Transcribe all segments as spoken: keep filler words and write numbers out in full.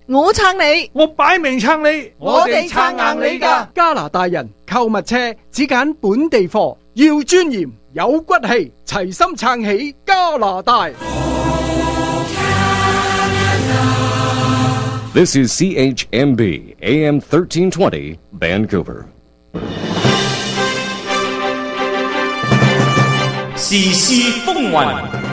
我撐你， 我擺明撐你， 我哋撐硬你㗎。 加拿大人購物車只揀本地貨，要尊嚴有骨氣，齊心撐起加拿大。 This is C H M B A M thirteen twenty Vancouver。 時事風雲，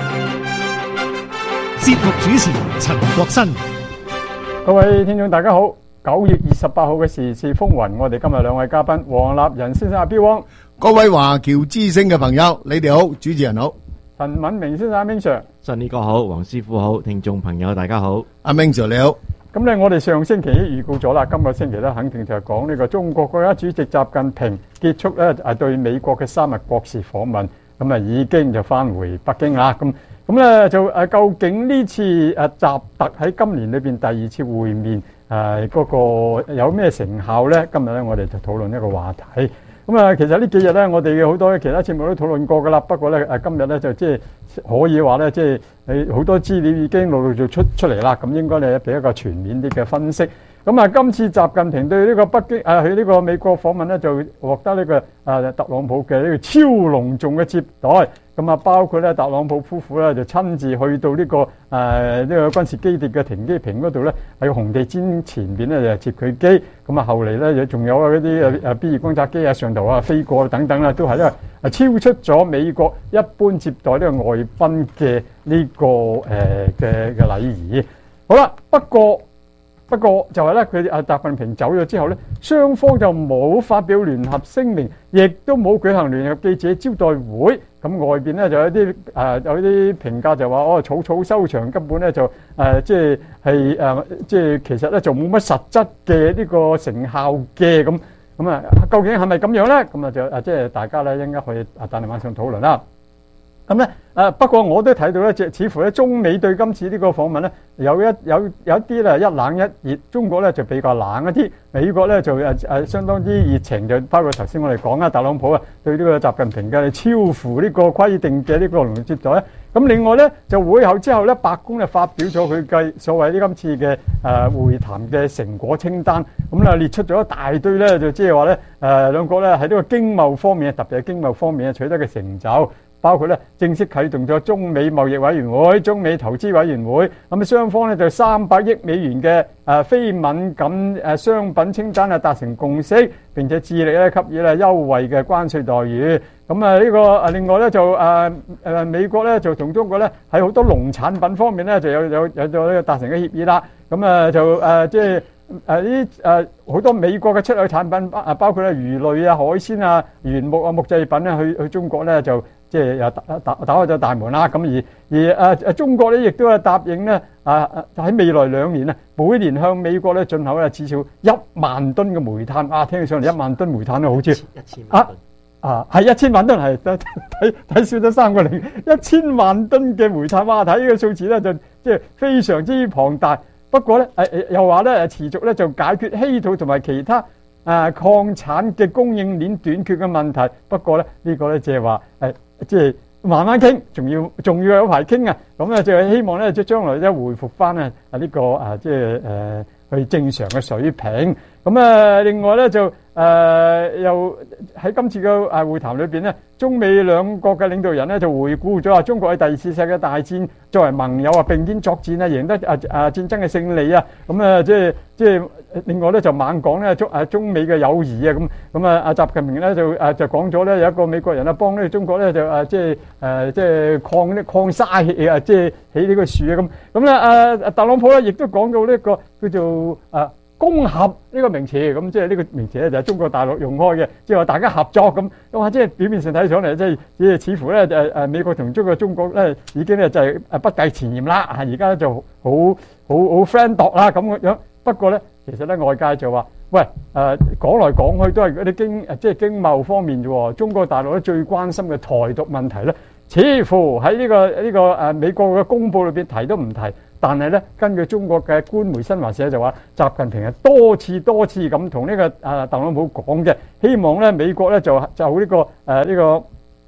節目主持陳國新。 各位聽眾大家好，九月二十八號嘅時事風雲，我哋今日兩位嘉賓黃立仁先生阿標汪， 各位華僑之聲嘅朋友，你哋好，主持人好， 陳敏明先生阿明 Sir， 信呢個好，黃師傅好，聽眾朋友大家好， 阿明 Sir 你好。 咁咧，我哋上星期已預告咗啦，今個星期咧肯定就係講呢個中國國家主席習近平結束咧誒對美國嘅三日國事訪問，咁啊已經就翻回北京啦。咁咁咧就誒究竟呢次誒習特喺今年裏邊第二次會面誒嗰個有咩成效咧？今日咧我哋就討論一個話題。咁啊，其實呢幾日咧，我哋好多其他節目都討論過噶啦。不過咧誒今日咧就即係可以話咧，即係你好多資料已經陸陸續出出嚟啦。咁應該咧俾一個全面啲嘅分析。咁啊，今次習近平對呢個北京誒去呢個美國訪問咧，就獲得呢個誒特朗普嘅呢個超隆重嘅接待。咁啊，包括咧特朗普夫婦咧就親自去到呢、這個誒呢、呃這個軍事基地嘅停機坪嗰度咧，喺紅地毯前邊咧就接佢機。咁啊，後嚟咧仲有嗰啲誒誒 B 二轟炸機啊上頭啊飛過等等啦，都係咧誒超出咗美國一般接待呢個外賓嘅呢個誒嘅嘅禮儀。好啦，不過。不過就係咧，佢啊習近平走咗之後咧，雙方就冇發表聯合聲明，亦都冇舉行聯合記者招待會。咁外邊咧就有啲誒、呃、有啲評價就話哦草草收場，根本咧就誒、呃、即係係誒即係其實咧就冇乜實質嘅呢個成效嘅咁咁啊，究竟係咪咁樣咧？咁啊就誒即係大家咧應該可以啊等你晚上討論啦。咁咧誒不過我都睇到咧，即似乎咧中美對今次呢個訪問咧有一有有一啲咧一冷一熱，中國咧就比較冷一啲，美國咧就誒誒相當之熱情，就包括頭先我哋講啊，特朗普啊對呢個習近平嘅超乎呢個規定嘅呢個隆重接待咧。咁另外咧就會後之後咧，白宮就發表咗佢嘅所謂呢今次嘅誒會談嘅成果清單，咁咧列出咗一大堆咧，就即係話咧誒兩國咧喺呢個經貿方面，特別係經貿方面取得嘅成就。包括咧正式啟動咗中美貿易委員會、中美投資委員會，咁啊雙方咧就三百億美元嘅誒非敏感誒商品清單啊達成共識，並且致力咧給予咧優惠嘅關稅待遇。咁啊呢個啊另外咧就誒誒美國咧就同中國咧喺好多農產品方面咧就有有有咗呢個達成嘅協議啦。咁啊就誒即係誒呢誒好多美國嘅出口產品啊，包括咧魚類啊、海鮮啊、原木啊、木製品咧，去去中國咧就。即係又打打打開咗大門啦，咁而而誒誒中國咧亦都係答應咧啊喺未來兩年啊，每年向美國咧進口咧至少一萬噸嘅煤炭啊，聽起上嚟一萬噸煤炭都好似一千萬啊啊係一千萬噸係睇睇少咗三個零，一千萬噸嘅煤炭，哇！睇呢個數字咧就即係非常之龐大。不過咧誒誒又話咧持續咧就解決稀土同埋其他。啊，礦產嘅供應鏈短缺嘅問題，不過咧呢、這個咧即係話誒，即係慢慢傾，仲要仲要有排傾啊！咁咧就係希望咧即係將來咧回復翻啊啊呢個啊即係誒去正常嘅水平。咁啊，另外咧就誒、呃、又喺今次嘅誒會談裏邊咧，中美兩國嘅領導人咧就回顧咗啊中國喺第二次世界大戰作為盟友啊並肩作戰啊，贏得啊啊戰爭嘅勝利啊，咁啊即係即係另外咧就猛講咧中啊中美嘅友誼啊，咁咁啊啊習近平咧就誒就講咗咧有一個美國人啊幫呢個中國咧就誒即係誒即係礦啲礦砂起啊即係起呢個樹啊咁咁咧啊特朗普咧亦都講到呢個叫做啊。攻合呢個名詞，咁即係呢個名詞咧就係中國大陸用開嘅，即係話大家合作咁，哇！即係表面上睇上嚟，即係即係似乎咧誒誒美國同中國中國咧已經咧就係誒不計前嫌啦，啊而家就好好好 friend 度啦咁樣。不過咧，其實咧外界就話，喂誒講來講去都係嗰啲經誒即係經貿方面啫喎，中國大陸咧最關心嘅台獨問題咧，似乎喺呢個呢個誒美國嘅公佈裏邊提都唔提。但係咧，根據中國嘅官媒新華社就話，習近平係多次多次咁同呢個啊特朗普講嘅，希望咧美國咧就就呢、這個誒呢、呃這個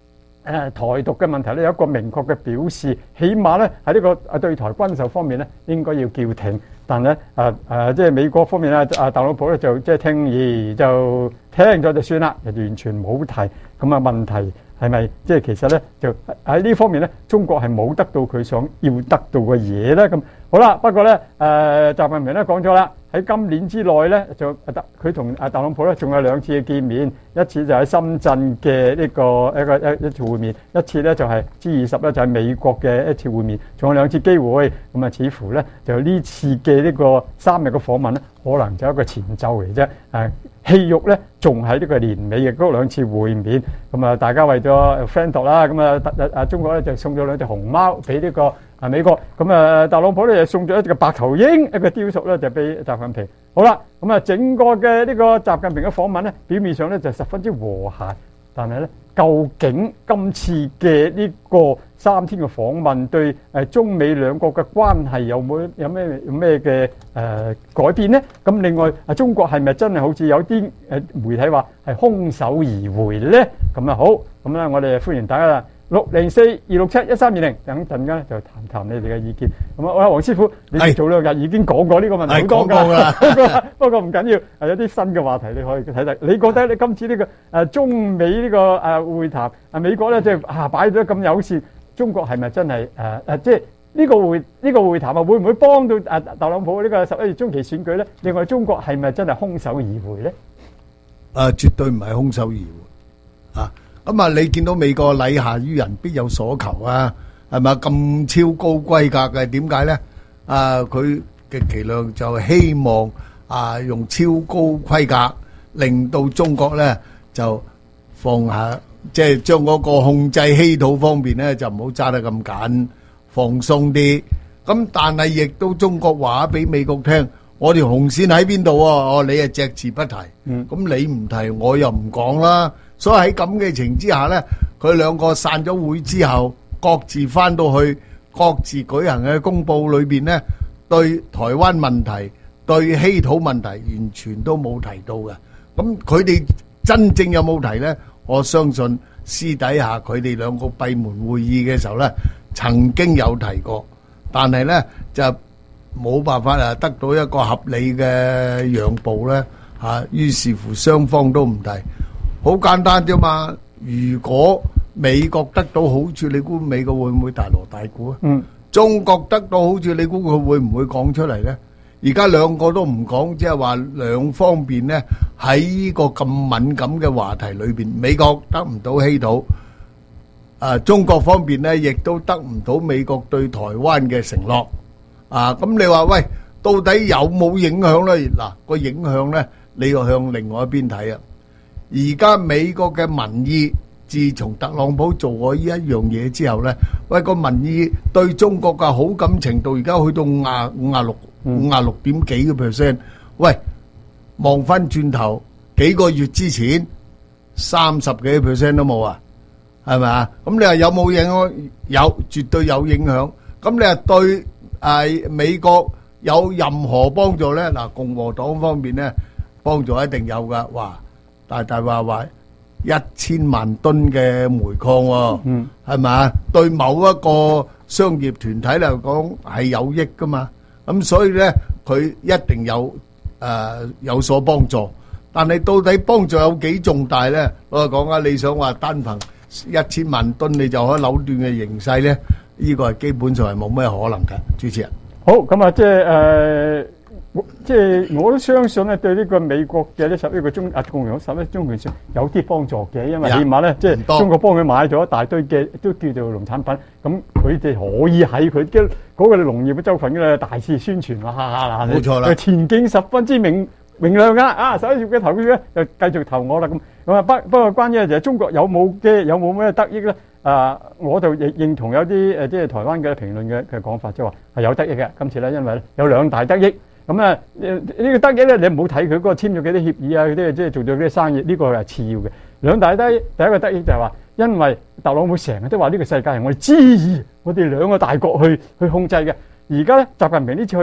誒台獨嘅問題咧有一個明確嘅表示，起碼咧喺呢個啊對台軍售方面咧應該要叫停，但咧誒誒即係美國方面咧啊特朗普咧就即係聽而就聽咗就算啦，就完全冇提。咁啊問題係咪即係其實咧就喺呢方面咧中國係冇得到佢想要得到嘅嘢咧？咁好啦，不過咧誒習近平咧講咗啦。喺今年之內咧，就特佢同阿特朗普咧，仲有兩次嘅見面，一次就喺深圳嘅呢個一個一一次會面，一次咧就係 G 二十咧就係美國嘅一次會面，仲有兩次機會。咁啊，似乎咧就呢次嘅呢個三日嘅訪問咧，可能就係一個前奏嚟啫。誒，戲肉咧仲喺呢個年尾嘅嗰兩次會面。咁啊，大家為咗 friend 度啦，咁啊特啊中國咧就送咗兩隻熊貓俾呢個。啊！美國咁啊，特朗普咧就送咗一隻白頭鷹一個雕塑咧，就俾習近平。好啦，咁啊，整個嘅呢個習近平嘅訪問咧，表面上咧就十分之和諧，但係咧，究竟今次嘅呢個三天嘅訪問對誒中美兩國嘅關係有冇有咩有咩嘅誒改變咧？咁另外啊，中國係咪真係好似有啲誒媒體話係空手而回咧？咁啊好，咁咧我哋歡迎大家啦。六零四二六七一三二零，等陣間就談談你哋嘅意見。咁啊，我黃師傅，你哋早兩日已經講過呢個問題好多㗎啦。不過不過唔緊要，係有啲新嘅話題你可以睇睇。你覺得你今次呢個誒中美呢個誒會談，啊美國咧即係啊擺咗咁友善，中國係咪真係誒誒即係呢個會呢個會談啊會唔會幫到誒特朗普呢個十一月中期選舉咧？另外中國係咪真係空手而回咧？ 誒，絕對唔係空手而回啊！咁啊！你見到美國禮下於人必有所求啊，係咪咁超高規格嘅？點解咧？啊，佢極其量就希望啊，用超高規格令到中國咧就放下，即係將嗰個控制稀土方面咧就唔好揸得咁緊，放鬆啲。咁但係亦都中國話俾美國聽，我條紅線喺邊度啊？哦，你係隻字不提，嗯，咁你唔提，我又唔講啦。所以喺咁嘅情之下咧，佢兩個散咗會之後，各自翻到去各自舉行嘅公佈裏邊咧，對台灣問題、對稀土問題完全都冇提到嘅。咁佢哋真正有冇提咧？我相信私底下佢哋兩個閉門會議嘅時候咧，曾經有提過，但係咧就冇辦法啊得到一個合理嘅讓步咧嚇，於是乎雙方都唔提。好簡單啫嘛！如果美國得到好處，你估美國會唔會大鑼大鼓啊？嗯。中國得到好處，你估佢會唔會講出嚟咧？而家兩個都唔講，即係話兩方面咧喺呢個咁敏感嘅話題裏邊，美國得唔到稀土，啊，中國方面咧亦都得唔到美國對台灣嘅承諾。啊，咁你話喂，到底有冇影響咧？嗱，個影響咧，你要向另外一邊睇啊！而家美國嘅民意，自從特朗普做過呢一樣嘢之後咧，喂個民意對中國嘅好感程度而家去到五啊五啊六五啊六點幾個 percent。喂，望翻轉頭幾個月之前三十幾 percent 都冇啊，係咪啊？咁你話有冇影響？有，絕對有影響。咁你話對誒美國有任何幫助咧？嗱，共和黨方面咧幫助一定有噶，哇！大大話話一千萬噸嘅煤礦喎，係咪啊？對某一個商業團體嚟講係有益噶嘛？咁所以咧，佢一定有誒有所幫助。但係到底幫助有幾重大咧？我講啊，你想話單憑一千萬噸你就可以扭斷嘅形勢咧？呢個係基本上係冇咩可能嘅。主持人， 好咁啊，即係誒。即係我都相信咧，對呢個美國嘅呢十一個中啊共和十一中期選有啲幫助嘅，因為起碼咧即係中國幫佢買咗一大堆嘅都叫做農產品，咁佢哋可以喺佢嘅嗰個農業嘅州份嘅大肆宣傳啊！ 冇錯啦， 前景十分之明明亮噶啊！十一月嘅投票咧就繼續投我啦咁。咁啊不不過關於就係中國有冇嘅有冇咩得益咧？啊，我就認認同有啲誒即係台灣嘅評論嘅嘅講法，即係話係有得益嘅。今次咧因為有兩大得益。咁啊，呢個得益咧，你唔好睇佢嗰個簽咗幾啲協議啊，嗰啲即係做咗啲生意，呢個係次要嘅。兩大得益，第一個得益就係話，因為特朗普成日都話呢個世界係我哋之意，我哋兩個大國去去控制嘅。而家咧，習近平呢次去咧，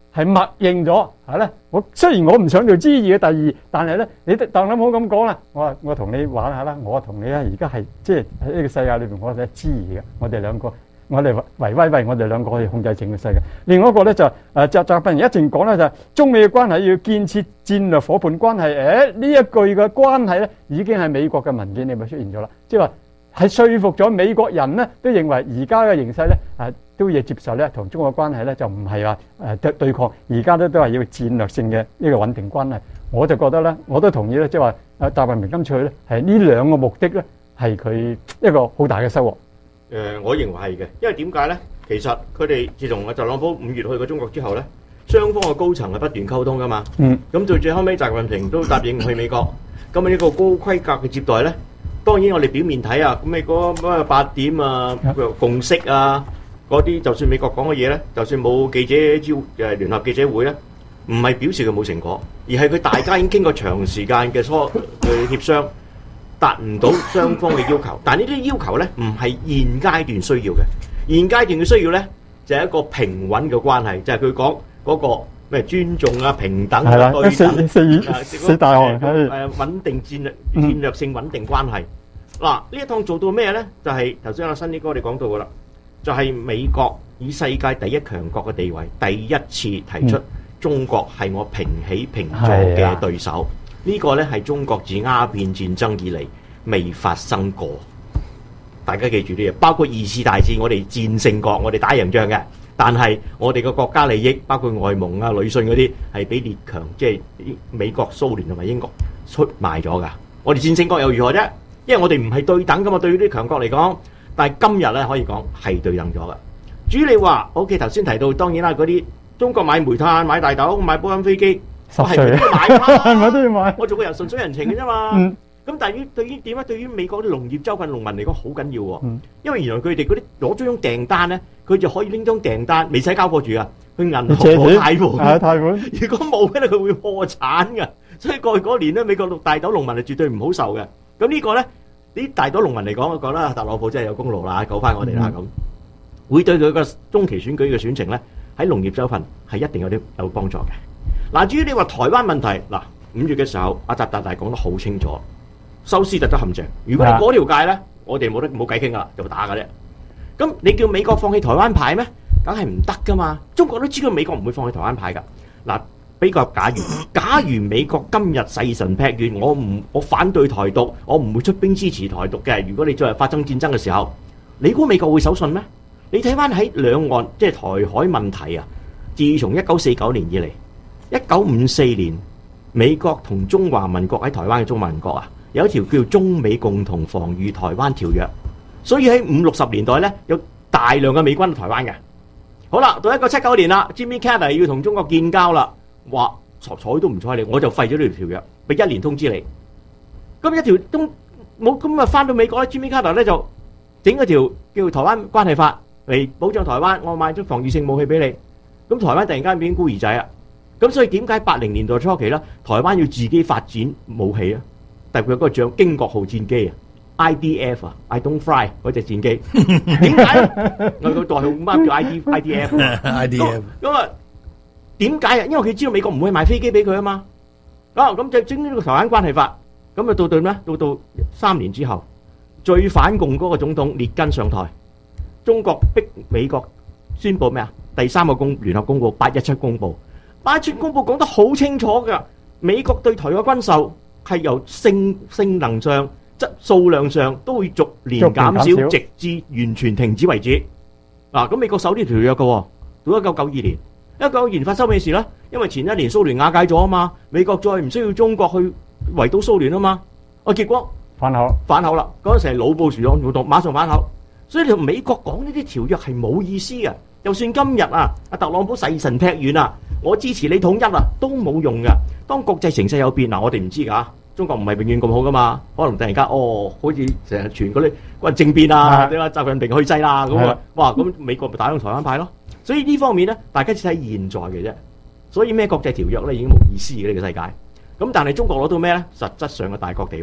係默認咗係咧。我雖然我唔想做 G 二嘅第二，但係咧，你特朗普咁講啦，我話我同你玩下啦，我同你咧而家係即係喺呢個世界裏邊，我哋係 G 二嘅，我哋兩個，我哋維威威，我哋兩個可以控制整個世界。另外一個咧就誒習習近平一直講咧就係中美嘅關係要建設戰略夥伴關係。誒呢一句嘅關係咧已經係美國嘅文件裏面出現咗啦，即係話係說服咗美國人咧都認為而家嘅形勢咧誒。都要接受咧，同中國關係咧就唔係話誒對對抗，而家咧都係要戰略性嘅呢個穩定關係。我就覺得咧，我都同意咧，即係話誒習近平今次去咧係呢兩個目的咧係佢一個好大嘅收穫。 誒，我認為係嘅，因為點解咧？其實佢哋自從阿特朗普五月去過中國之後咧，雙方嘅高層係不斷溝通噶嘛。嗯。咁到最後尾，習近平都答應去美國。咁啊呢個高規格嘅接待咧，當然我哋表面睇啊，咁你嗰乜八點啊共識啊。嗰啲就算美國講嘅嘢咧，就算冇記者招誒聯合記者會咧，唔係表示佢冇成果，而係佢大家已經經過長時間嘅磋嘅協商，達唔到雙方嘅要求。但係呢啲要求咧，唔係現階段需要嘅。現階段嘅需要咧，就係一個平穩嘅關係，就係佢講嗰個咩尊重啊、平等啊、對等四四四大項誒穩定戰略戰略性穩定關係。嗱，呢一趟做到咩咧？就係頭先阿新呢哥你講到噶啦。就係美國以世界第一強國嘅地位，第一次提出中國係我平起平坐嘅對手。呢、嗯、個呢係中國自鴉片戰爭以嚟未發生過。大家記住呢嘢，包括二次大戰我哋戰勝過，我哋打贏仗嘅。但係我哋嘅國家利益，包括外蒙啊、旅順嗰啲，係俾列強，即係美國、蘇聯同埋英國出賣咗㗎。我哋戰勝國又如何啫？因為我哋唔係對等㗎嘛，對於啲強國嚟講。但係今日咧可以講係對等咗嘅。至於你話 ，O K 頭先提到，當然啦，嗰啲中國買煤炭、買大豆、買波音飛機，我係都要買啦， 我都要買。 我做個人順水人情嘅啫嘛。咁、嗯、但係於對於點咧？對於美國啲農業州份農民嚟講好緊要喎、嗯，因為原來佢哋嗰啲攞咗張訂單咧，佢就可以拎張訂單，未使交貨住啊，去銀行攞貸款。貸款。如果冇咧，佢會破產嘅。所以過去嗰年咧，美國大豆農民係絕對唔好受嘅。咁呢個咧。啲大豆農民嚟講，我覺得特朗普真係有功勞啦，救翻我哋啦咁，會對佢個中期選舉嘅選情咧，喺農業州份係一定有啲有幫助嘅。嗱，至於你話台灣問題，嗱五月嘅時候，阿習大大講得好清楚，修斯特德陷阱。如果你嗰條界咧，我哋冇得冇計傾噶啦，就打噶啫。咁你叫美國放棄台灣牌咩？梗係唔得噶嘛。中國都知道美國唔會放棄台灣牌噶。嗱。比較假如，假如美國今日勢神劈願，我唔我反對台獨，我唔會出兵支持台獨嘅。如果你再發生戰爭嘅時候，你估美國會手信咩？你睇翻喺兩岸即係台海問題啊，自從一九四九年以嚟，一九五四年美國同中華民國喺台灣嘅中華民國啊，有一條叫中美共同防禦台灣條約，所以喺五六十年代咧有大量嘅美軍喺台灣嘅。好啦，到一九七九年啦 ，Jimmy Carter 要同中國建交啦。話睬睬都唔睬你，我就廢咗呢條條約，俾一年通知你。咁一條都冇，咁啊翻到美國咧 ，Jimmy Carter 咧就整嗰條叫台灣關係法嚟保障台灣，我買咗防禦性武器俾你。咁台灣突然間變孤兒仔啊！咁所以點解八零年代初期咧，台灣要自己發展武器啊？特別嗰個將經國號戰機啊 ，I D F 啊 ，I don't fly 嗰隻戰機，點解？我個代號乜叫 I D I D F？I D F 咁啊？點解啊？因為佢知道美國唔會賣飛機俾佢啊嘛。啊，咁就整呢個台灣關係法。咁啊到到咩？到到三年之後，最反共嗰個總統列根上台，中國逼美國宣布咩啊？第三個公聯合公佈八一七公佈，八一七公佈講得好清楚㗎。美國對台嘅軍售係由性性能上、質數量上都會逐年減少，直至完全停止為止。嗱，咁美國守呢條約嘅，到一九九二年。一九九二年發生咩事咧？因為前一年蘇聯瓦解咗啊嘛，美國再唔需要中國去圍堵蘇聯啊嘛，啊結果反口反口啦，嗰陣時係老布殊總統馬上反口，所以你同美國講呢啲條約係冇意思嘅。就算今日啊，阿特朗普誓神劈願啊，我支持你統一啊，都冇用噶。當國際情勢有變嗱，我哋唔知㗎，中國唔係永遠咁好噶嘛，可能突然間哦，好似成日傳嗰啲嗰政變啊，你話習近平去勢啦咁啊，哇咁美國咪打響台灣牌咯。所以呢方面咧，大家只睇現在嘅啫。所以咩國際條約咧已經冇意思嘅呢個世界。咁但係中國攞到咩咧？實質上嘅大國地位，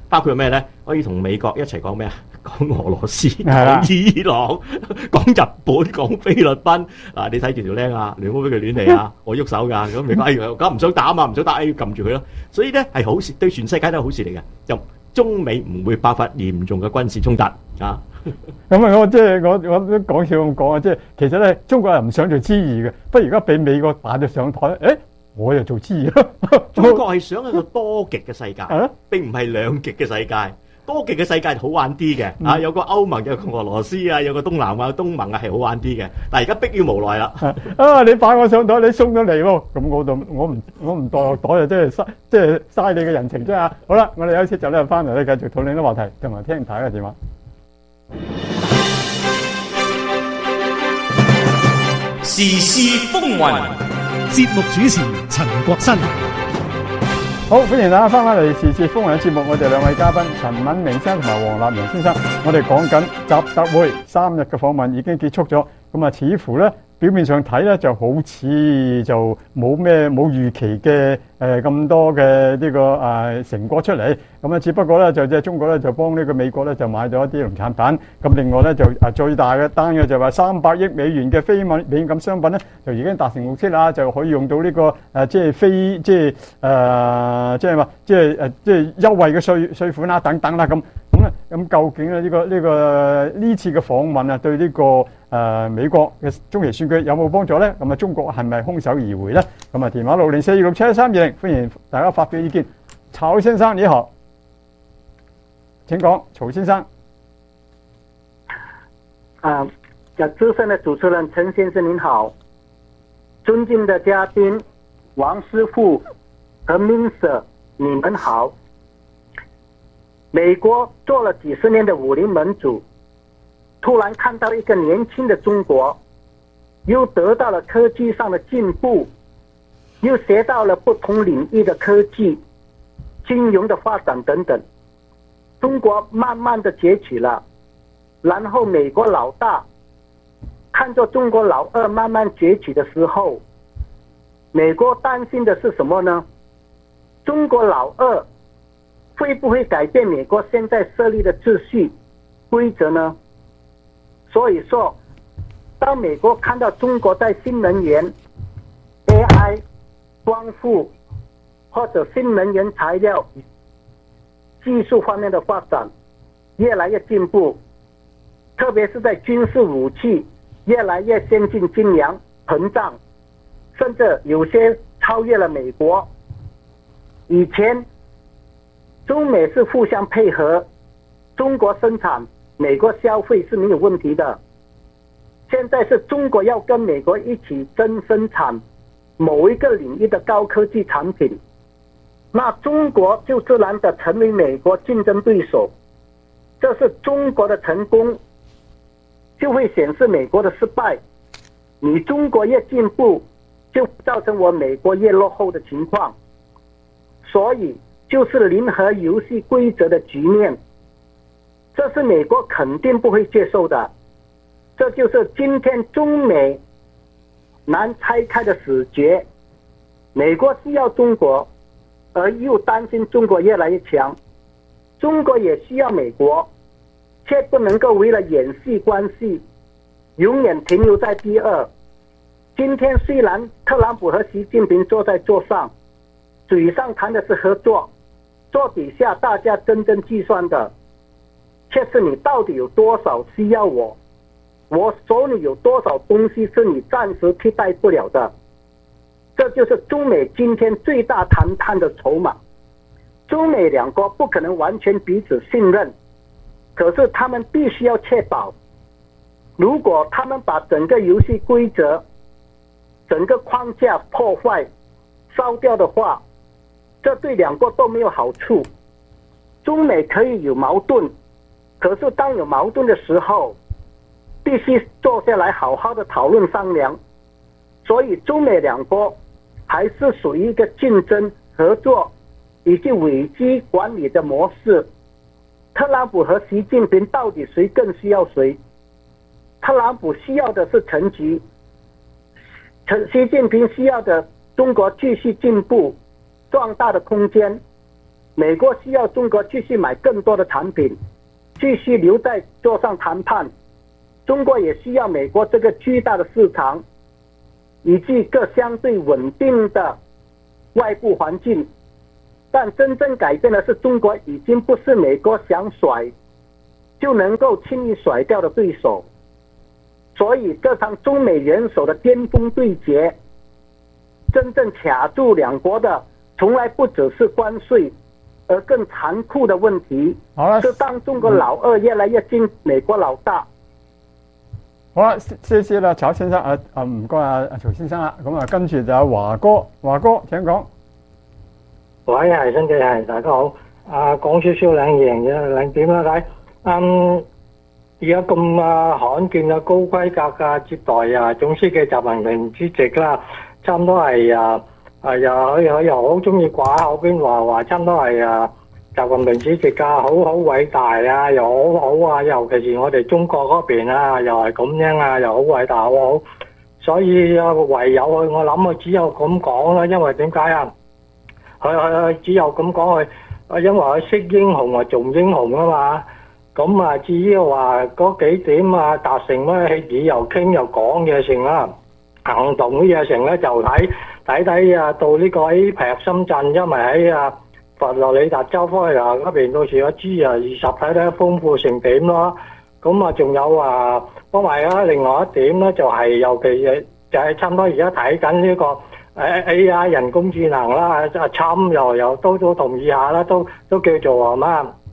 包括咩咧？可以同美國一齊講咩啊？講俄羅斯、 係啦講伊朗、講日本、講菲律賓。嗱，你睇住條僆啊，你唔好俾佢亂嚟啊！我喐手㗎，咁美國哎呀，咁唔想打啊嘛，唔想打，哎要撳住佢咯。所以咧係好事，對全世界都係好事嚟嘅。就中美唔會爆發嚴重嘅軍事衝突啊！ 咁啊，我即係我我都講笑咁講啊，即係其實咧，中國人唔想做知議嘅，不過而家俾美國擺咗上台，誒，我又做知議咯。 中國係想一個多極嘅世界，並唔係兩極嘅世界。多極嘅世界好玩啲嘅，啊有個歐盟，有個俄羅斯啊，有個東南亞、東盟啊，係好玩啲嘅。但係而家迫於無奈啦。 啊，你擺我上台，你送咗嚟喎，咁我就我唔我唔袋落袋啊，即係嘥即係嘥你嘅人情啫啊！好啦，我哋休息就咧翻嚟咧，繼續討論啲話題，同埋聽大家嘅電話。 時事風雲， 節目主持陳國新。 好，歡迎大家翻返嚟時事風雲嘅節目，我哋兩位嘉賓陳敏明先生同埋黃立明先生，我哋講緊習特會三日嘅訪問已經結束咗，咁啊似乎咧表面上睇咧就好似就冇咩冇預期嘅誒咁多嘅呢個誒成果出嚟，咁啊只不過咧就即係中國咧就幫呢個美國咧就買咗一啲農產品，咁另外咧就誒最大嘅單嘅就話三百億美元嘅非敏敏感商品咧就已經達成目標啦，就可以用到呢個誒即係非即係誒即係話即係誒即係優惠嘅稅稅款啦等等啦咁咁咧咁究竟咧呢個呢個呢次嘅訪問啊對呢個誒、呃、美國嘅中期選舉有冇幫助咧？咁啊中國係咪空手而回咧？咁啊電話六零四二六七一三二零，歡迎大家發表意見。曹先生你好，請講，曹先生。 啊，資深的主持人陳先生您好，尊敬的嘉賓王師傅和 Minster 你們好。美國做了幾十年的武林盟主，突然看到一個年輕的中國，又得到了科技上的進步，又學到了不同領域的科技、金融的發展等等，中國慢慢的崛起了。然後美國老大看着中國老二慢慢崛起的時候，美國擔心的是什麼呢？中國老二會不會改變美國現在設立的秩序規則呢？所以說，當美國看到中國在新能源、A I、光伏或者新能源材料技術方面的發展越來越進步，特別是在軍事武器越來越先進、精良、膨脹，甚至有些超越了美國。以前中美是互相配合，中國生產，美國消費是沒有問題的。現在是中國要跟美國一起爭生產某一個領域的高科技產品，那中國就自然的成為美國競爭對手。這是中國的成功，就會顯示美國的失敗。你中國越進步，就造成我美國越落後的情況。所以就是零和遊戲規則的局面，這是美國肯定不會接受的。這就是今天中美難拆開的死結。美國需要中國，而又擔心中國越來越強。中國也需要美國，卻不能夠為了演戲關係，永遠停留在第二。今天雖然特朗普和習近平坐在桌上，嘴上談的是合作，桌底下大家真正計算的，卻是你到底有多少需要我，我手裏有多少東西是你暫時替代不了的。這就是中美今天最大談判的籌碼。中美兩國不可能完全彼此信任，可是他們必須要確保，如果他們把整個遊戲規則、整個框架破壞、燒掉的話，這對兩國都沒有好處。中美可以有矛盾，可是當有矛盾的時候，必須坐下來好好的討論商量。所以中美兩國還是屬於一個競爭、合作以及危機管理的模式。特朗普和習近平到底誰更需要誰？特朗普需要的是成績，習近平需要的中國繼續進步壯大的空間。 美国需要中国继续买更多的产品，继续留在桌上谈判。中国也需要美国这个巨大的市场，以及个相对稳定的外部环境。但真正改变的是，中国已经不是美国想甩就能够轻易甩掉的对手。所以这场中美元首的巅峰对决，真正卡住两国的从来不只是关税，而更残酷的问题是当中國老二越來越近美國老大。 好啦，謝謝啦，曹先生啊啊，唔該啊，曹先生啦。咁啊，跟住就有華哥，華哥請講。 喂，係新記係，大家好。啊，講少少兩樣嘢兩點啦，睇。嗯，而家咁啊罕見嘅高規格嘅接待啊，總書記習近平主席啦，差唔多係啊啊又佢佢又好中意掛喺口邊話話，差唔多係啊。習近平主席啊，好好偉大啊，又好好啊，尤其是我哋中國嗰邊啊，又係咁樣啊，又好偉大好好，所以啊唯有佢，我諗佢只有咁講啦，因為點解啊？佢佢佢只有咁講佢，因為佢識英雄啊，做英雄啊嘛。咁啊，至於話嗰幾點啊達成咩協議又傾又講嘢成啦，行動啲嘢成咧就睇睇睇啊，到呢個 A P E C 深圳，因為喺啊。佛羅里達州科尼亞嗰邊到時個 G 啊二十睇睇豐富成點咯，咁啊仲有啊，因為啊另外一點咧就係、是、尤其誒就係差唔多而家睇緊呢個誒 A I 人工智能啦，阿侵又又都都同意下啦，都都叫做咩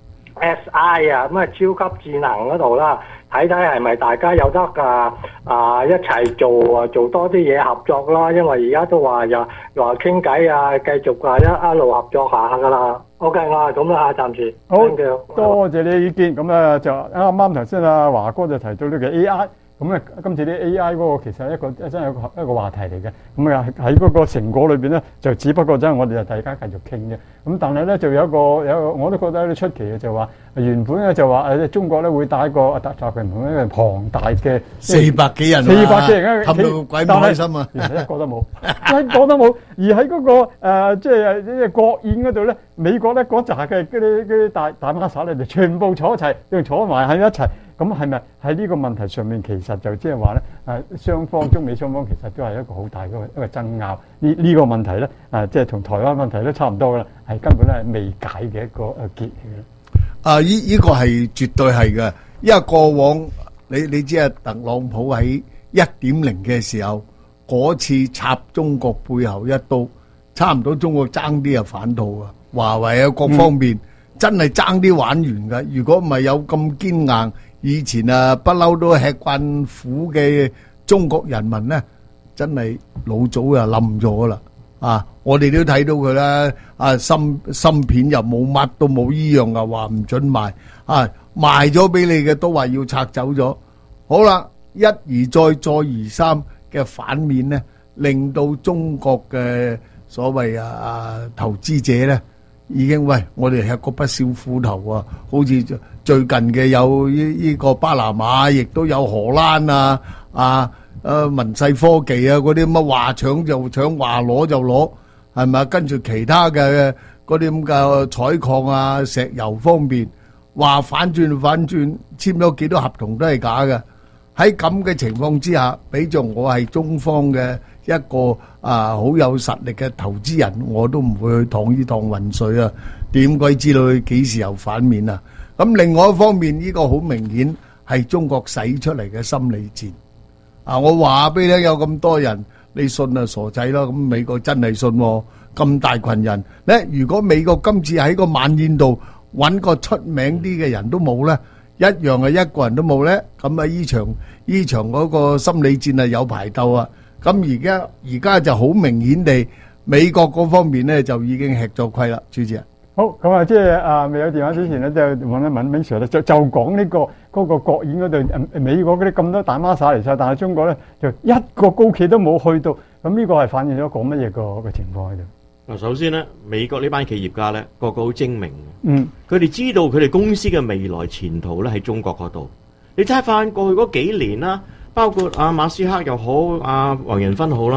S I 啊咁啊超級智能嗰度啦，睇睇係咪大家有得啊啊一齊做啊做多啲嘢合作啦，因為而家都話又話傾偈啊，繼續啊一一路合作下噶啦。OK， 我係咁啦，暫時。 好，多謝你嘅意見。咁啊就啱啱頭先啊華哥就提到呢個 A I。咁咧，今次啲 A I 嗰個其實係一個真係一個一個話題嚟嘅。咁啊喺嗰個成果裏邊咧，就只不過真係我哋就大家繼續傾啫。咁但係咧就有一個有一個我都覺得有啲出奇嘅，就話原本咧就話誒中國咧會帶一個習近平一個龐大嘅四百幾人， 四百幾人嘅， 氹到鬼唔開心啊！ 原來一個都冇，一個都冇。而喺嗰個誒即係即係國宴嗰度咧，美國咧嗰扎嘅嗰啲嗰啲大大媽撒咧就全部坐一齊，仲坐埋喺一齊。咁係咪喺呢個問題上面，其實就即係話咧，誒雙方中美雙方其實都係一個好大嘅一個爭拗。呢呢個問題咧，誒即係同台灣問題都差唔多噶啦，係根本咧係未解嘅一個誒結嚟嘅。 啊！依依個係絕對係嘅，因為過往你你知啊，特朗普喺一點零嘅時候嗰次插中國背後一刀，差唔多中國爭啲就反套啊！華為啊各方面、嗯、真係爭啲玩完㗎。如果唔係有咁堅硬。以前啊，不嬲都吃慣苦嘅中國人民咧，真係老早就冧咗啦！啊，我哋都睇到佢啦，啊芯芯片又冇，乜都冇，依樣又話唔准賣，啊賣咗俾你嘅都話要拆走咗。好啦，一而再，再而三嘅反面咧，令到中國嘅所謂啊啊投資者咧，已經喂我哋吃過不少苦頭啊，好似〜最近嘅有呢呢個巴拿馬，亦都有荷蘭啊，啊，誒文世科技啊，嗰啲乜話搶就搶，話攞就攞，係咪？跟住其他嘅嗰啲咁嘅採礦啊、石油方面，話反轉反轉，簽咗幾多合同都係假嘅。喺咁嘅情況之下，比作我係中方嘅一個啊好有實力嘅投資人，我都唔會去趟呢趟渾水啊！點鬼知道佢幾時又反面啊？咁另外一方面，呢個好明顯係中國使出嚟嘅心理戰。啊，我話俾你聽，有咁多人，你信啊傻仔咯。咁美國真係信喎，咁大群人咧。如果美國今次喺個晚宴度揾個出名啲嘅人都冇咧，一樣係一個人都冇咧。咁啊，依場依場嗰個心理戰係有排鬥啊。咁而家而家就好明顯地，美國嗰方面咧就已經吃咗虧啦，主持人。 好，咁啊，即係啊，未有電話之前咧，就問一問 Ming Sir 咧，就就講呢個嗰個國宴嗰度，美國嗰啲咁多大媽撒嚟晒，但係中國咧就一個高企都冇去到，咁呢個係反映咗講乜嘢個個情況喺度？ 嗱，首先咧，美國呢班企業家咧，個個好精明， 嗯， 佢哋知道佢哋公司嘅未來前途咧喺中國嗰度。你睇翻過去嗰幾年啦，包括阿馬斯克又好，阿黃仁勳好啦，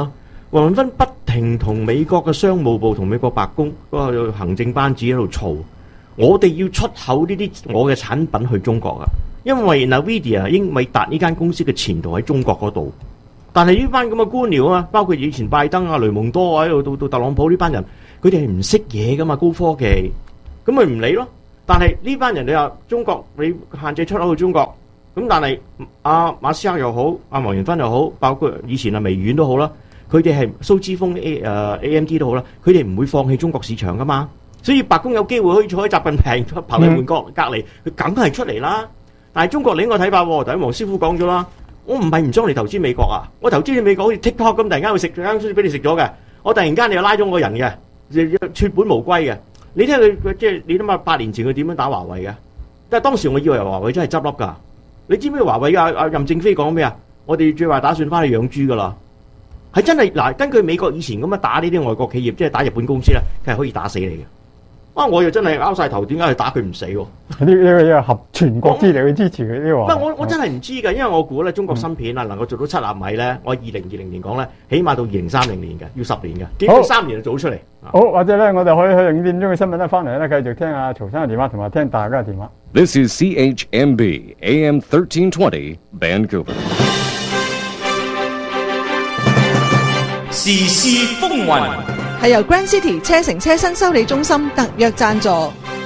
黃文勳不停同美國嘅商務部同美國白宮嗰個行政班子喺度嘈，我哋要出口呢啲我嘅產品去中國啊！因為 Nvidia 英偉達呢間公司嘅前途喺中國嗰度，但係呢班咁嘅官僚啊，包括以前拜登啊、雷蒙多啊，喺度到到特朗普呢班人，佢哋係唔識嘢噶嘛，高科技，咁咪唔理咯。但係呢班人你話中國你限制出口去中國，咁但係阿馬斯克又好，阿黃元勳又好，包括以前阿微軟都好啦，佢哋係蘇之峰 A 誒 A M D 都好啦，佢哋唔會放棄中國市場噶嘛。所以白宮有機會可以坐喺習近平彭麗媛隔隔離，佢梗係出嚟啦。但係中國另一個睇法喎，頭先黃師傅講咗啦，我唔係唔想嚟投資美國啊，我投資你美國好似 TikTok 咁，突然間會食間書俾你食咗嘅，我突然間你又拉咗我人嘅，脫本無歸嘅。你聽佢即係你諗下，八年前佢點樣打華為嘅？但係當時我以為華為真係執笠㗎。你知唔知華為啊？阿任正非講咩啊？我哋最壞打算翻去養豬㗎啦，係真係嗱。根據美國以前咁樣打呢啲外國企業，即係打日本公司咧，佢係可以打死你嘅。啊！我又真係拗晒頭，點解去打佢唔死喎？呢呢個合全國之力去支持佢呢個。唔係我我真係唔知㗎，因為我估咧中國芯片啊能夠做到七納米咧，我二零二零年講咧，起碼到二零三零年嘅，要十年嘅，基本三年就做出嚟。 好，或者咧我哋可以去五點鐘嘅新聞咧翻嚟咧，繼續聽阿曹生嘅電話，同埋聽大家嘅電話。 This is C H M B A M thirteen twenty Vancouver。 時事風雲。 係由 Grand City 車城車新修理中心特約贊助。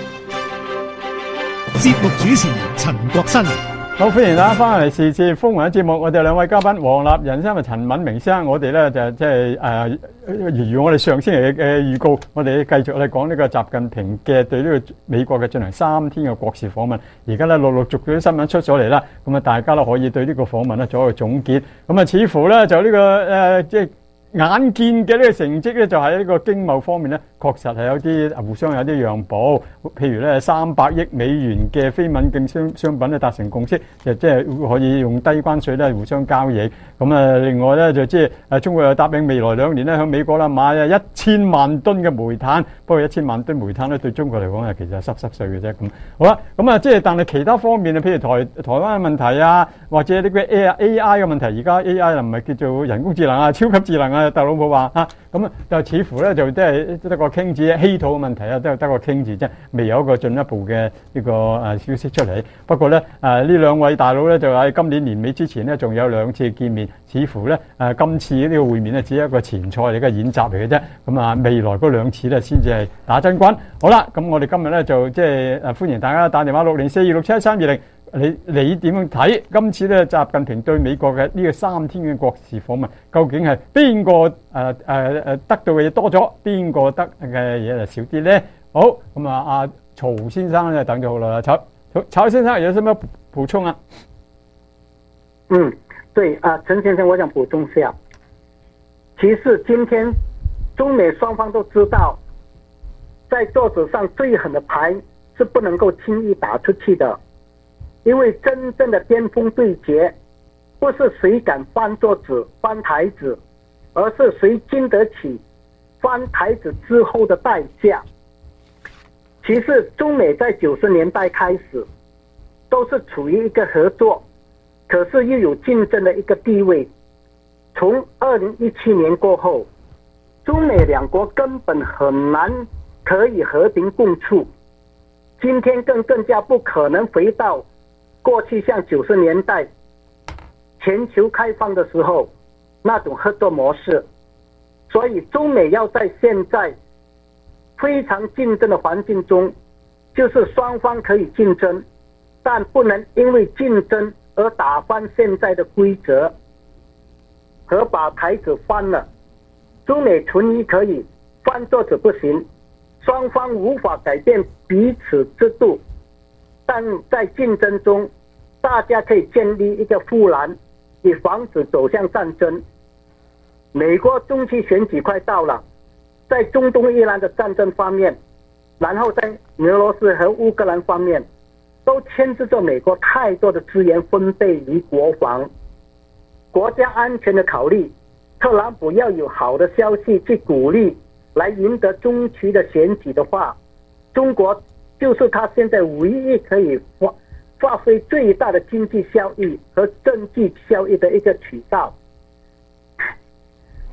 節目主持陳國新。 好，歡迎大家翻嚟時事風雲嘅節目。我哋兩位嘉賓黃立仁先生同陳敏明先生，我哋咧就即係誒，如我哋上星期嘅預告，我哋繼續咧講呢個習近平嘅對呢個美國嘅進行三天嘅國事訪問。而家咧陸陸續續啲新聞出咗嚟啦，咁啊大家咧可以對呢個訪問咧做一個總結。咁啊似乎咧就呢、這個誒即係。眼見嘅呢個成績咧，就喺呢個經貿方面咧，確實係有啲互相有啲讓步。譬如咧，三百億美元嘅非敏感商商品咧達成共識，就即係可以用低關稅咧互相交易。咁啊，另外咧就即係誒中國又答應未來兩年咧向美國啦買啊一千萬噸嘅煤炭。不過一千萬噸煤炭咧對中國嚟講係其實係濕濕碎嘅啫。咁好啦，咁啊即係但係其他方面啊，譬如台台灣嘅問題啊，或者呢個 A I 嘅問題，而家 A I 又唔係叫做人工智能啊，超級智能啊。特朗普話啊，咁啊，就似乎咧就即係得個傾字，稀土嘅問題啊，都係得個傾字啫，未有一個進一步嘅呢個誒消息出嚟。不過咧誒呢兩位大佬咧就喺今年年尾之前咧仲有兩次見面，似乎咧誒今次呢個會面咧只係一個前菜嚟嘅演習嚟嘅啫。咁啊未來嗰兩次咧先至係打真軍。好啦，咁我哋今日咧就即係誒歡迎大家打電話六零四二六七一三二零。你你點樣睇今次咧習近平對美國嘅呢個三天嘅國事訪問，究竟係邊個誒誒誒得到嘅嘢多咗，邊個得嘅嘢就少啲咧？好，咁啊，阿曹先生咧等咗好耐啦，曹曹曹先生有什麼補充啊？ 嗯，對啊，陳先生，我想補充一下，其實今天中美雙方都知道，在桌子上最狠的牌是不能夠輕易打出去的。因為真正的巔峰對決，不是誰敢翻桌子、翻台子，而是誰經得起翻台子之後的代價。其實中美在九十年代開始，都是處於一個合作，可是又有競爭的一個地位。從二零一七年過後，中美兩國根本很難可以和平共處，今天更更加不可能回到過去像九十年代全球開放的時候那種合作模式，所以中美要在現在非常競爭的環境中，就是雙方可以競爭，但不能因為競爭而打翻現在的規則和把台子翻了。中美存疑可以，翻桌子不行，雙方無法改變彼此制度，但在競爭中，大家可以建立一個護欄，以防止走向戰爭。美國中期選舉快到了，在中東伊朗的戰爭方面，然後在俄羅斯和烏克蘭方面，都牽制着美國太多的資源分配於國防、國家安全的考慮。特朗普要有好的消息去鼓勵，來贏得中期的選舉的話，中國就是他現在唯一可以發發揮最大的經濟效益和政治效益的一個渠道。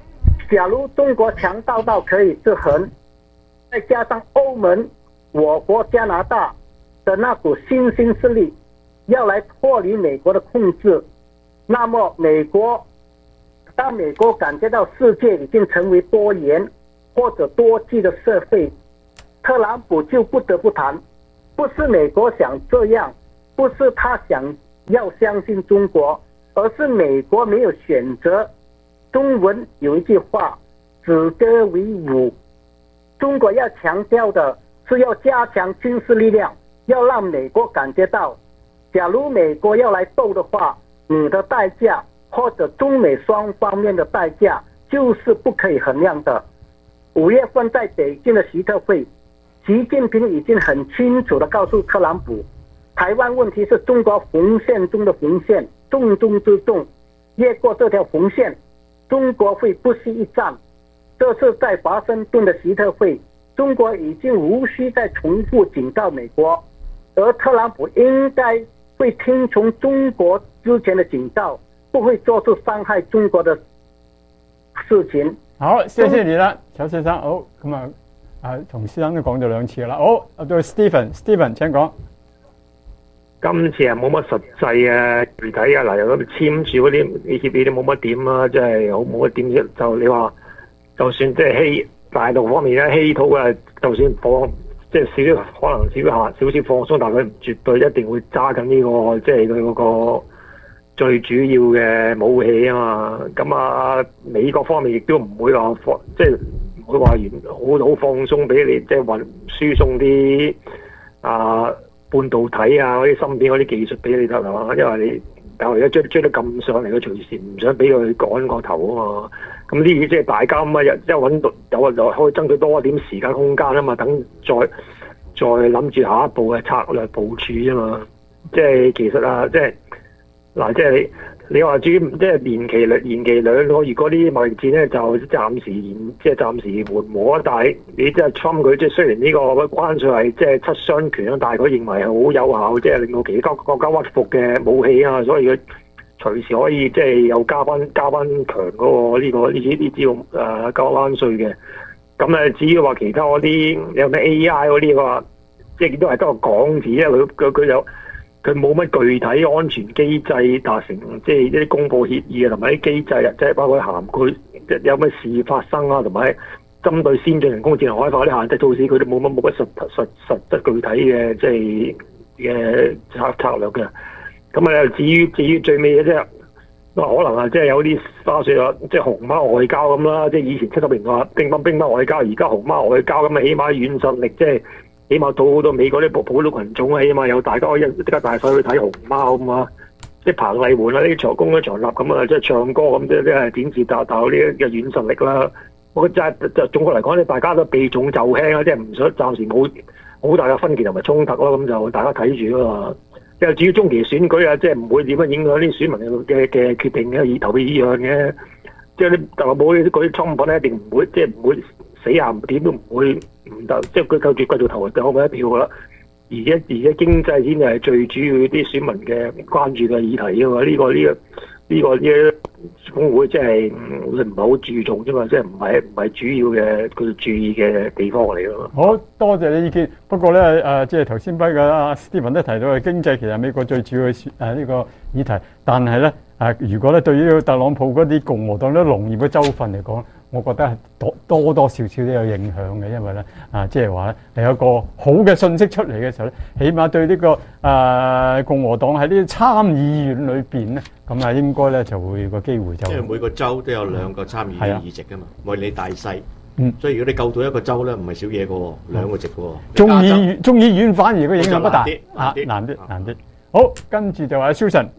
假如中国强大到可以制衡，再加上欧盟、我国、加拿大的那股新兴势力要来脱离美国的控制，那么美国当美国感觉到世界已经成为多元或者多极的社会，特朗普就不得不谈，不是美国想这样，不是他想要相信中国，而是美国没有选择。中文有一句话，止戈为武，中国要强调的是要加强军事力量，要让美国感觉到，假如美国要来斗的话，你的代价或者中美双方面的代价就是不可以衡量的。五月份在北京的习特会，习近平已经很清楚地告诉特朗普，台湾问题是中国红线中的红线，重中之重，越过这条红线，中国会不惜一战。这次在华盛顿的习特会，中国已经无需再重复警告美国，而特朗普应该会听从中国之前的警告，不會做出傷害中國嘅事情。 好，謝謝你啦，邱先生。好，咁啊，啊同先生都講咗兩次啦。好，到 Stephen，Stephen 請講。 今次啊冇乜實際啊具體啊，嗱又咁簽署嗰啲呢協議都冇乜點啊，即係好冇乜點啫。就你話，就算即係稀大陸方面咧稀土啊，就算放即係少少可能少下少少放鬆，但係佢絕對一定會揸緊呢個即係佢嗰個最主要嘅武器啊嘛。咁啊美國方面亦都唔會話放即係唔會話完好好放鬆俾你，即係運輸送啲啊。半導體啊，嗰啲芯片嗰啲技術俾你得係嘛？因為你但係而家追追得咁上嚟，佢隨時唔想俾佢趕個頭啊嘛。咁呢啲即係大家咁啊，即係揾到有就可以爭取多一點時間空間啊嘛。等再再諗住下一步嘅策略部署啫嘛。即係其實啊，即係嗱，即係你你話至於即係延期兩延期兩個月嗰啲貿易戰咧，就暫時延即係暫時緩和。但係你即係 Trump 佢即係雖然呢個關稅係即係七傷拳啦，但係佢認為係好有效，即係令到其他國家屈服嘅武器啊，所以佢隨時可以即係又加翻加翻強嗰個呢個呢啲呢招誒加關稅嘅。咁誒至於話其他嗰啲有咩 A I 嗰啲話，即係都係得個講字，因為佢佢佢有。佢冇乜具體安全機制達成，即係一啲公佈協議啊，同埋啲機制啊，即係包括涵蓋有咩事發生啊，同埋針對先進人工智能開發啲限制措施，佢都冇乜冇乜實實實質具體嘅即係嘅策策略嘅。咁啊，至於至於最尾嘅啫，可能啊，即係有啲花絮啊，即係熊貓外交咁啦，即係以前七十年代乒乓乒乓外交，而家熊貓外交咁啊，起碼軟實力即係。起碼討好多美國啲普普通群眾啊，起碼有大家可以即刻大細去睇熊貓咁啊，即係彭麗媛啊，呢啲長工啲長立咁啊，即係唱歌咁，即係係展示大大呢啲嘅軟實力啦。我覺得就係就總括嚟講咧，大家都避重就輕啊，即係唔想暫時冇好大嘅分歧同埋衝突咯，咁就大家睇住啊嘛。即係至於中期選舉啊，即係唔會點樣影響啲選民嘅嘅決定嘅意投票意向嘅。即係你特朗普嗰啲衝突咧，一定唔會即係唔會死硬點都唔會唔得，即係佢夠絕繼續投就我一票噶啦。而且而且經濟先係最主要啲選民嘅關注嘅議題啊嘛。呢、這個呢、這個呢、這個呢工會即係唔係好注重啫嘛，即係唔係唔係主要嘅佢注意嘅地方嚟咯。 好多謝你意見。不過咧誒，即係頭先輝嘅阿 Stephen 都提到嘅經濟其實係美國最主要嘅誒呢個議題，但係咧誒，如果咧對於特朗普嗰啲共和黨啲農業嘅州份嚟講，我覺得係多多多少少都有影響嘅，因為咧啊，即係話咧係有個好嘅信息出嚟嘅時候咧，起碼對呢、這個誒、呃、共和黨喺呢啲參議院裏邊咧，咁啊應該咧就會個機會就即係每個州都有兩個參議院議席噶嘛，為、嗯、你大細。 嗯， 所以如果你救到一個州咧，唔係少嘢嘅喎，兩個席嘅喎。 眾議院眾議院反而個影響不大， 啊難啲難啲。好，跟住就話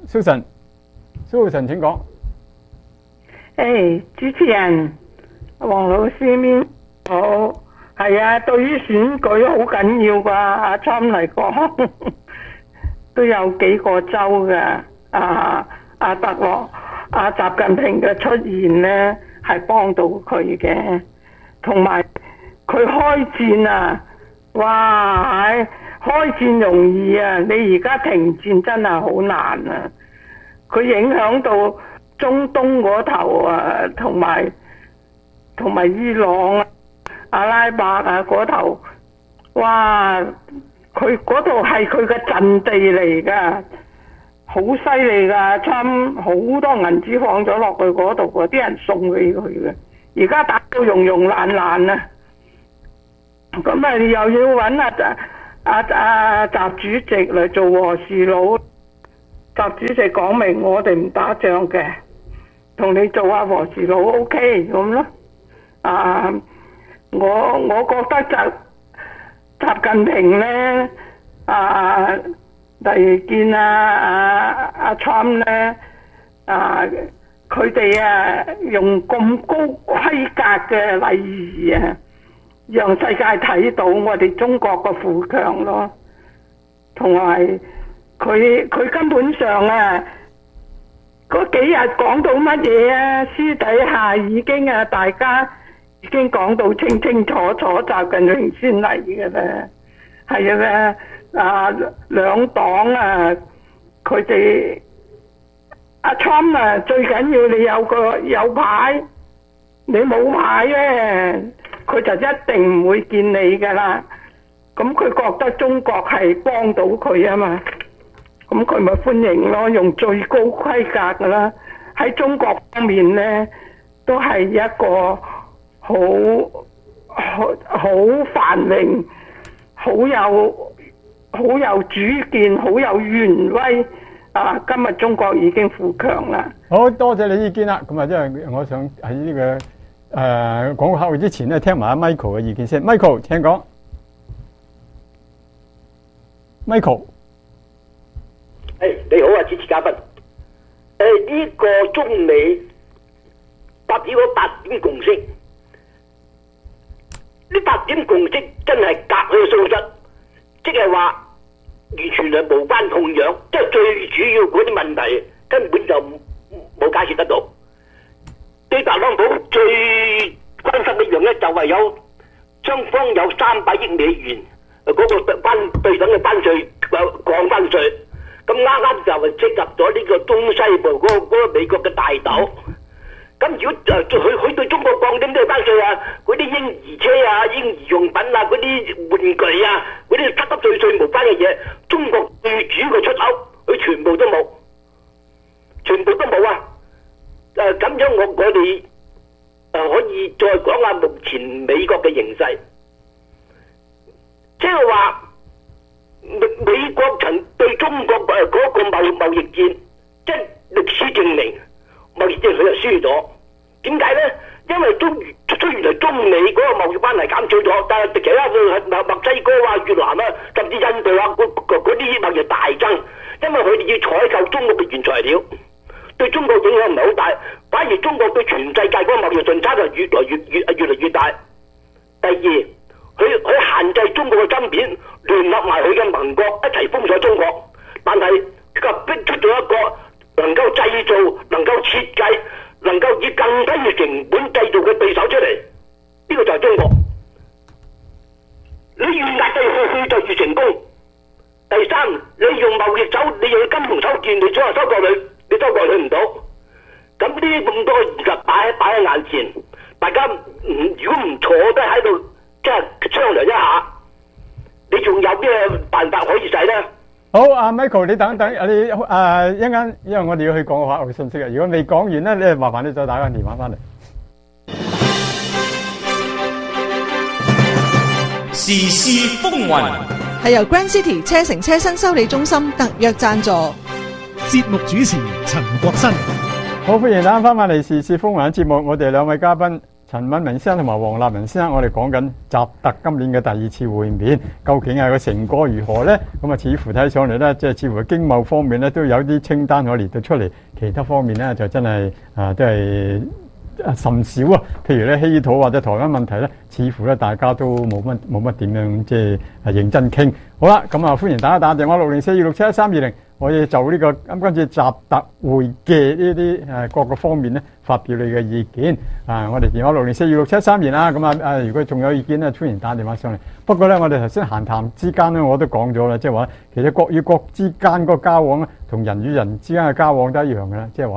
Susan，Susan，Susan 請講。 誒、hey, 主持人黃老師面好，係啊，對於選舉好緊要㗎，阿參嚟講都有幾個州嘅，啊阿特洛阿習近平嘅出現咧係幫到佢嘅，同埋佢開戰啊，哇係開戰容易啊，你而家停戰真係好難啊，佢影響到中東嗰頭啊，同埋同埋伊朗啊、阿拉伯啊嗰頭，哇！佢嗰度係佢嘅陣地嚟㗎，好犀利㗎，差好多銀紙放咗落去嗰度喎，啲人送俾佢嘅。而家打到融融爛爛啊！咁啊，又要揾阿阿阿習主席嚟做和事佬。習主席講明我哋唔打仗嘅，同你做下和事佬 O K 咁咯。啊，我我覺得習習近平咧，啊，例如見啊啊阿 Trump 咧，啊，佢哋啊用咁高規格嘅禮儀啊，讓世界睇到我哋中國嘅富強咯，同埋佢佢根本上啊，嗰幾日講到乜嘢啊，私底下已經啊大家已經講到清清楚楚，習近平先嚟嘅啦，係啊啊兩黨啊，佢哋阿 Trump 啊最緊要你有個有牌，你冇牌咧，佢就一定唔會見你噶啦。咁佢覺得中國係幫到佢啊嘛，咁佢咪歡迎咯，用最高規格噶啦。喺中國方面咧，都係一個好好好繁榮、好有好有主見、好有權威啊！今日中國已經富強啦。 好多謝你意見啦。咁啊，因為我想喺呢、這個誒、呃、廣告客戶之前咧，聽埋阿 Michael 嘅意見先。Michael 請講。Michael， 誒你好啊，主持嘉賓。誒、呃、呢、這個中美達到咗八點共識，呢八點共識真係隔靴搔癢，即係話完全係無關痛癢，即係最主要嗰啲問題根本就冇解決得到。對特朗普最關心一樣咧，就係有雙方有三百億美元嗰個關對等嘅關稅降關稅，咁啱啱就係適合咗呢個中西部嗰、嗰個嗰個美國嘅大豆。咁如果誒佢佢對中國降啲咩關稅啊？嗰啲嬰兒車啊、嬰兒用品啊、嗰啲玩具啊、嗰啲濕濕碎碎無關嘅嘢，中國最主要嘅出口，佢全部都冇，全部都冇啊！誒、呃、咁樣我我哋誒、呃、可以再講下目前美國嘅形勢，即係話美美國曾對中國誒嗰個貿貿易戰，即係歷史證明。貿易戰佢就輸咗，點解咧？因為中雖然係中美嗰個貿易關係減少咗，但係其他嘅墨西哥啊、越南啊，甚至印度啊，嗰啲貿易大增，因為佢哋要採購中國嘅原材料，對中國影響唔係好大，反而中國對全世界嗰個貿易順差就越來越越越嚟越大。第二，佢佢限制中國嘅芯片，聯合埋佢嘅盟國一齊封鎖中國，但係佢逼出咗一個能夠製造、能夠設計、能夠以更低嘅成本製造嘅對手出嚟，呢、這個就係中國。你越壓制佢，佢就越成功。第三，你用貿易手，你用金融手段，你想話收割佢，你收割佢唔到。咁呢啲咁多現實擺喺擺喺眼前，大家唔如果唔坐低喺度，即係商量一下，你仲有咩辦法可以使咧？ 好，阿 Michael， 你等等，你誒一陣間，因為我哋要去講個客戶信息啊。如果未講完咧，你麻煩你再打個電話翻嚟。 時事風雲係由 Grand City 車城車新修理中心特約贊助。 節目主持陳國新。 好，歡迎大家翻返嚟時事風雲嘅節目。我哋兩位嘉賓陳敏明先生同埋黃立文先生，我哋講緊習特今年嘅第二次會面，究竟係個成果如何呢？咁啊，似乎睇上嚟呢，即係似乎經貿方面呢都有啲清單可以列到出嚟，其他方面呢就真係啊都係甚少啊。譬如咧稀土或者台灣問題咧，似乎咧大家都冇乜冇乜點樣即係係認真傾。好啦，咁啊歡迎大家打電話六零四二六七一三二零。我哋就呢、這個啱今次習特會嘅呢啲誒各個方面咧，發表你嘅意見啊！我哋電話六零四二六七三二啦，咁啊誒，如果仲有意見咧，歡迎打電話上嚟。不過咧，我哋頭先閒談之間咧，我都講咗啦，即係話其實國與國之間個交往咧，同人與人之間嘅交往都一樣嘅啦，即係話咧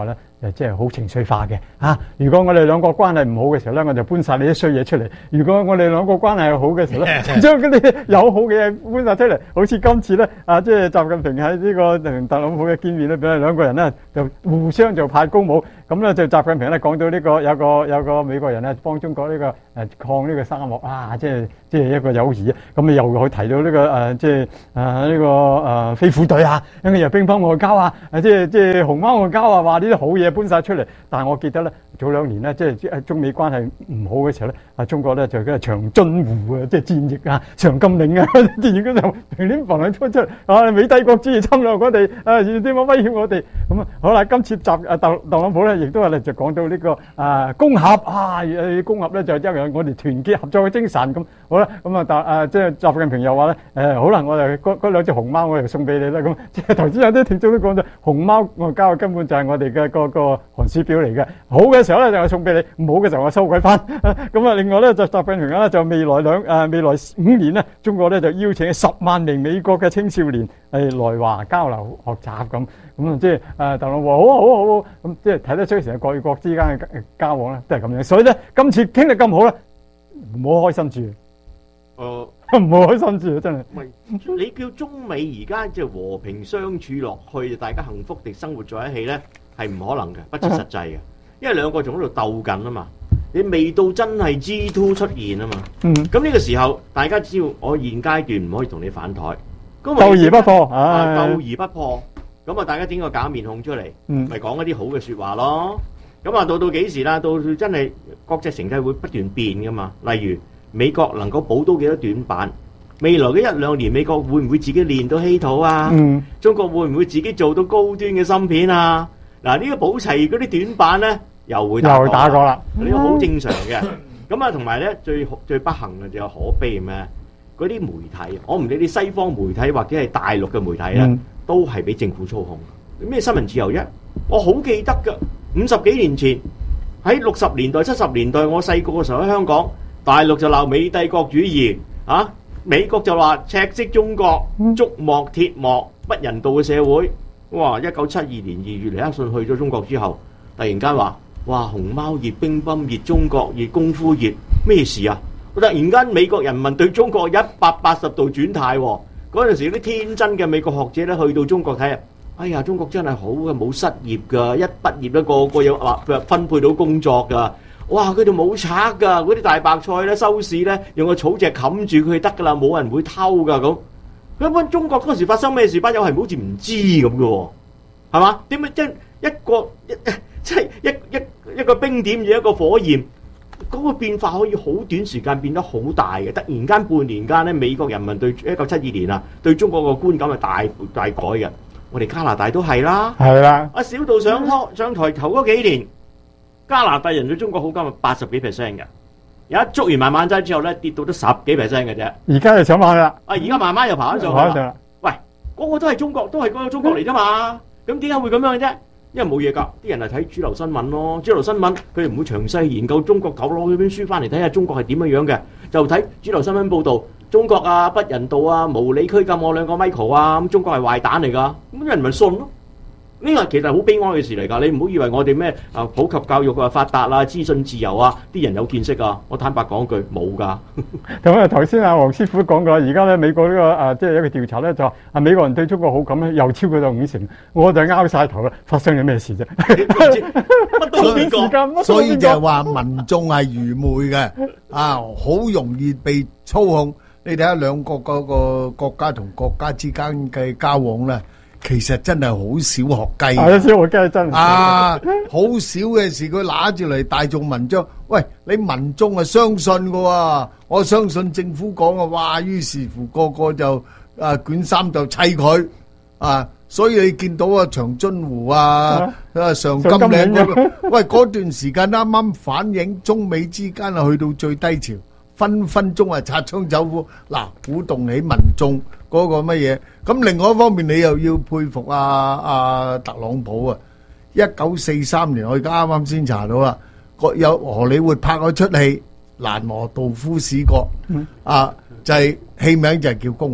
誒即係好情緒化嘅啊！如果我哋兩國關係唔好嘅時候咧，我就搬晒你啲衰嘢出嚟；如果我哋兩國關係好嘅時候咧，將嗰啲友好嘅嘢搬晒出嚟。好似今次咧啊，即係習近平喺呢個同特朗普嘅見面咧，俾兩個人咧就互相就派高帽。咁咧就習近平咧講到呢個有個有個美國人咧幫中國呢個誒抗呢個沙漠啊，即係即係一個友誼啊！咁你又去提到呢個誒即係誒呢個誒飛虎隊啊，跟住又乒乓外交啊，誒即係即係熊貓外交啊，話呢啲好嘢搬晒出嚟。但係我記得咧，早兩年咧，即係中美關係唔好嘅時候咧，啊中國咧就嗰長津湖啊，即係戰役啊、長甘嶺啊電影嗰度平亂放兩出出嚟啊，美帝國主義侵略我哋啊，點樣威脅我哋咁啊？好啦，今次習啊特特朗普咧，亦都係咧就講到呢個啊攻合啊，誒攻合咧就因為我哋團結合作嘅精神咁。好啦，咁啊但啊即係習近平又話咧誒，好啦，我哋嗰嗰兩隻熊貓我哋送俾你啦咁。即係頭先有啲聽眾都講咗，熊貓外交根本就係我哋嘅個個寒暑表嚟嘅。好嘅時候咧就送俾你，唔好嘅時候我收歸翻。咁啊，另外咧就習近平咧就未來兩誒未來五年咧，中國咧就邀請十萬名美國嘅青少年係來華交流學習咁。咁啊，即係誒特朗普好啊好啊好啊，咁即係睇得出成日國與國之間嘅交往咧都係咁樣。所以咧今次傾得咁好咧，唔好開心住。誒，唔好開心住啊！真係。 唔係，你叫中美而家即係和平相處落去，大家幸福地生活在一起咧，係唔可能嘅，不切實際嘅。因為兩個仲喺度鬥緊啊嘛，你未到真係 G 二 出現啊嘛。嗯。咁呢個時候，大家只要我現階段唔可以同你反台，咁鬥而不破， 啊，鬥而不破。咁啊，大家整個假面孔出嚟，咪講一啲好嘅説話咯。咁啊，到到幾時啦？到真係國際形勢會不斷變噶嘛。例如美國能夠補到幾多短板？未來嘅一兩年，美國會唔會自己練到稀土啊？嗯、中國會唔會自己做到高端嘅芯片啊？嗱，呢個補齊嗰啲短板咧，又會打又打過啦。 呢個好正常嘅。咁啊，同埋咧最最不幸嘅就係可悲咩？嗰啲媒體，我唔理你西方媒體或者係大陸嘅媒體啦。嗯都係俾政府操控，咩新聞自由啫？我好記得㗎，五十幾年前喺六十年代、七十年代，我細個嘅時候喺香港，大陸就鬧美帝國主義，啊，美國就話赤色中國、竹幕鐵幕、不人道嘅社會。哇！一九七二年二月尼克遜去咗中國之後，突然間話：哇！熊貓熱、乒乓熱、中國熱、功夫熱，咩事啊？突然間美國人民對中國一百八十度轉態喎。嗰陣時啲天真嘅美國學者咧，去到中國睇啊，哎呀，中國真係好嘅，冇失業㗎，一畢業咧個個有話分配到工作㗎。哇！佢哋冇賊㗎，嗰啲大白菜咧收市咧用個草席冚住佢得㗎啦，冇人會偷㗎咁。根本中國嗰時發生咩事，班友係好似唔知咁嘅喎，係嘛？點解即一個一即係一一一個冰點與一個火焰？嗰個變化可以好短時間變得好大嘅，突然間半年間咧，美國人民對一九七二年啊，對中國個觀感係大大改嘅。我哋加拿大都係啦，係啦。阿小道上台上台頭嗰幾年，加拿大人對中國好感係八十幾 percent 嘅，有一捉完慢慢劑之後咧，跌到得十幾 percent 嘅啫。 而家就上翻啦， 啊！而家慢慢又爬翻上去啦。喂，嗰個都係中國，都係嗰個中國嚟啫嘛。咁點解會咁樣嘅啫？因為冇嘢㗎，啲人係睇主流新聞咯。主流新聞佢哋唔會詳細研究中國，狗攞嗰本書翻嚟睇下中國係點樣樣嘅，就睇主流新聞報導，中國啊不人道啊，無理拘禁我兩個 Michael 啊，咁中國係壞蛋嚟㗎，咁啲人咪信咯。呢個其實好悲哀嘅事嚟㗎，你唔好以為我哋咩啊普及教育啊發達啊資訊自由啊，啲人有見識啊，我坦白講句冇㗎。 咁啊頭先阿黃師傅講過，而家咧美國呢、呢個啊即係一個調查咧就話啊美國人對中國好感咧又超過咗五成，我就拗晒頭啦，發生咗咩事啫？ 乜都冇邊個， 所以就係話民眾係愚昧嘅啊，好容易被操控。你睇下兩國嗰個國家同國家之間嘅交往咧。其實真係好小學雞， 係啊，小學雞真係啊，好少嘅事佢拿住嚟大眾文章。喂，你民眾係相信嘅喎，我相信政府講嘅，哇！於是乎個個就啊捲衫就砌佢啊，所以你見到啊長津湖啊啊上甘嶺嗰度，喂嗰段時間啱啱反映中美之間啊去到最低潮，分分鐘係擦槍走火，嗱鼓動起民眾。嗰個乜嘢？咁另外一方面，你又要佩服阿阿特朗普啊！一九四三年，我而家啱啱先查到啦，個有荷里活拍咗出戲《蘭羅道夫史國》，啊，就係戲名就係叫《攻殼》。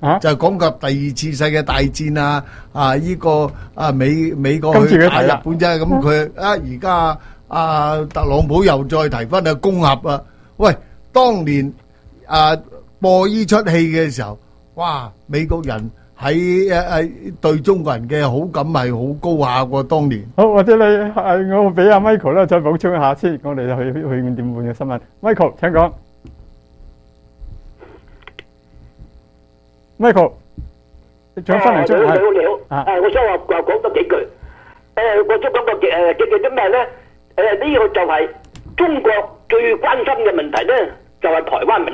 就係講及第二次世界大戰啊啊！依個啊美美國去打日本啫，咁佢啊而家啊特朗普又再提翻個攻合啊！喂，當年啊播依出戲嘅時候，哇！美國人喺誒誒對中國人嘅好感係好高下喎，當年。 好，或者你係我俾阿 Michael 咧再補充一下先，我哋去去五點半嘅新聞。Michael 請講。Michael， 你仲有分零鐘？ 你好，你好。誒，我想話話講多幾句。誒，我想講個誒嘅嘅啲咩咧？誒，呢個就係中國最關心嘅問題咧，就係台灣問題。